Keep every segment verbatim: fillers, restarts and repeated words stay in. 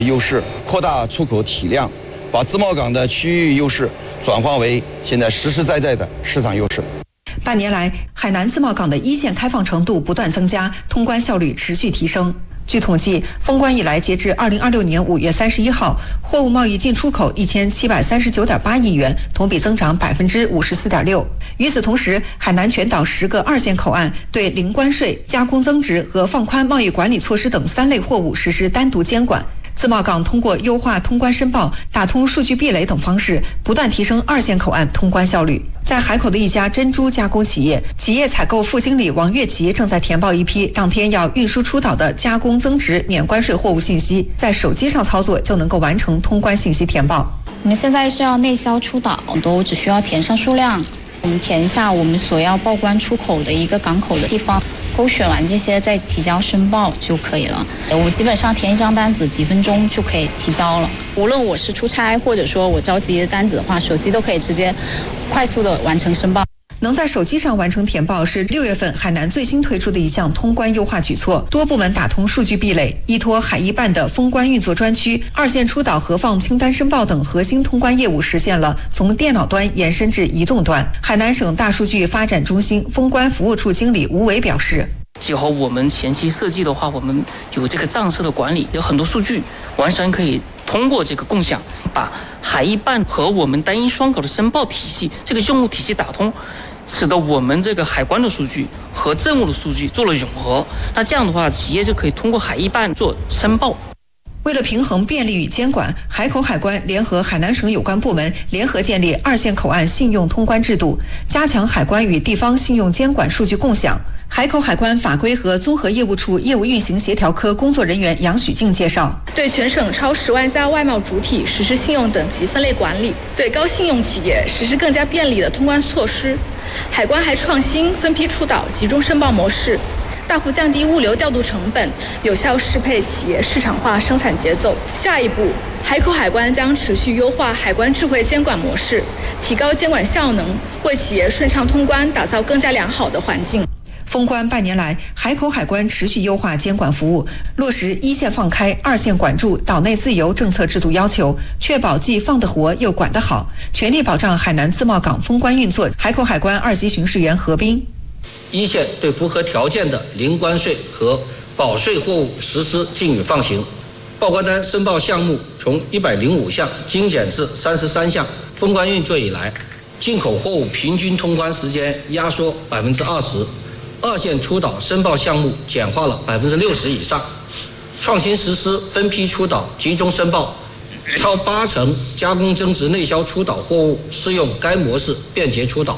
优势，扩大出口体量，把自贸港的区域优势转化为现在实实在在的市场优势。 半年来，海南自贸港的一线开放程度不断增加，通关效率持续提升。据统计，封关以来，截至二零二六年五月三十一号，货物贸易进出口一千七百三十九点八亿元，同比增长百分之五十四点六。与此同时，海南全岛十个二线口岸对零关税、加工增值和放宽贸易管理措施等三类货物实施单独监管。自贸港通过优化通关申报、打通数据壁垒等方式，不断提升二线口岸通关效率。在海口的一家珍珠加工企业，企业采购副经理王月琪正在填报一批当天要运输出岛的加工增值免关税货物信息，在手机上操作就能够完成通关信息填报。 我们现在是要内销出岛，都只需要填上数量，我们填一下我们所要报关出口的一个港口的地方。勾选完这些再提交申报就可以了。我基本上填一张单子几分钟就可以提交了。无论我是出差或者说我着急的单子的话，手机都可以直接快速的完成申报。 能在手机上完成填报是六月份海南最新推出的一项通关优化举措，多部门打通数据壁垒，依托海一办的封关运作专区、二线出岛核放清单申报等核心通关业务，实现了从电脑端延伸至移动端。海南省大数据发展中心封关服务处经理吴伟表示， 结合我们前期设计的话，我们有这个账式的管理，有很多数据完全可以通过这个共享，把海一办和我们单一双口的申报体系这个用户体系打通，使得我们这个海关的数据和政务的数据做了融合。那这样的话，企业就可以通过海一办做申报。 为了平衡便利与监管，海口海关联合海南省有关部门联合建立二线口岸信用通关制度，加强海关与地方信用监管数据共享。海口海关法规和综合业务处业务运行协调科工作人员杨许静介绍， 对全省超十万家外贸主体实施信用等级分类管理，对高信用企业实施更加便利的通关措施。海关还创新分批出岛集中申报模式，大幅降低物流调度成本，有效适配企业市场化生产节奏。下一步，海口海关将持续优化海关智慧监管模式，提高监管效能，为企业顺畅通关打造更加良好的环境。 封关半年来，海口海关持续优化监管服务，落实一线放开、二线管住、岛内自由政策制度要求，确保既放得活又管得好，全力保障海南自贸港封关运作。海口海关二级巡视员何斌， 一线对符合条件的零关税和保税货物实施禁语放行，报关单申报项目从一百零五项精简至三十三项。封关运作以来，进口货物平均通关时间压缩百分之二十。二线出岛申报项目简化了百分之六十以上，创新实施分批出岛集中申报，超八成加工增值内销出岛货物适用该模式便捷出岛。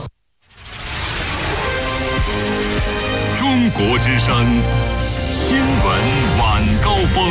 中国之声新闻晚高峰。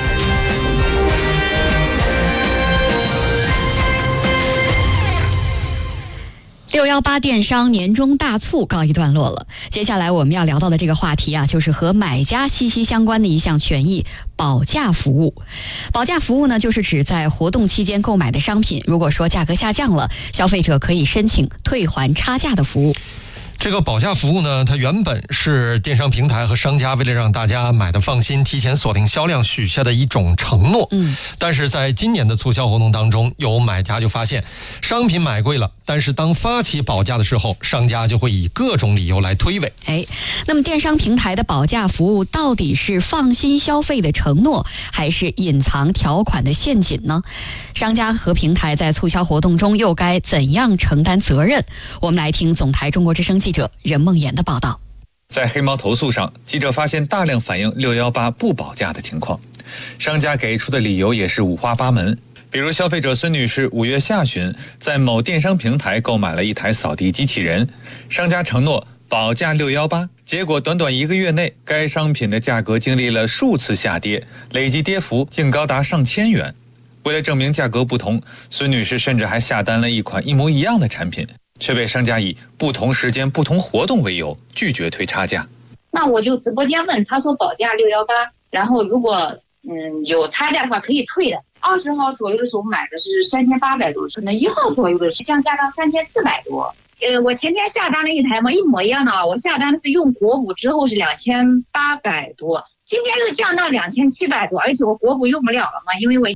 六幺八电商年终大促告一段落了，接下来我们要聊到的这个话题啊，就是和买家息息相关的一项权益——保价服务。保价服务呢，就是指在活动期间购买的商品，如果说价格下降了，消费者可以申请退还差价的服务。 这个保价服务呢，它原本是电商平台和商家为了让大家买的放心，提前锁定销量许下的一种承诺。嗯，但是在今年的促销活动当中，有买家就发现商品买贵了，但是当发起保价的时候，商家就会以各种理由来推诿。 哎，那么电商平台的保价服务到底是放心消费的承诺，还是隐藏条款的陷阱呢？商家和平台在促销活动中又该怎样承担责任？我们来听总台中国之声记者任梦妍的报道。 在黑猫投诉上，记者发现大量反映六一八不保价的情况，商家给出的理由也是五花八门。比如消费者孙女士五月下旬在某电商平台购买了一台扫地机器人，商家承诺保价六一八，结果短短一个月内，该商品的价格经历了数次下跌，累计跌幅竟高达上千元。为了证明价格不同，孙女士甚至还下单了一款一模一样的产品，却被商家以不同时间不同活动为由拒绝退差价。 那我就直播间问，他说保价六一八，然后如果嗯有差价的话可以退的。二十号左右的时候买的是三千八百多，可能一号左右的是降价到三千四百多。呃，我前天下单了一台嘛，一模一样的啊，我下单是用国五之后是两千八百多， 今天又降到两千七百多，而且我国补用不了了嘛，因为我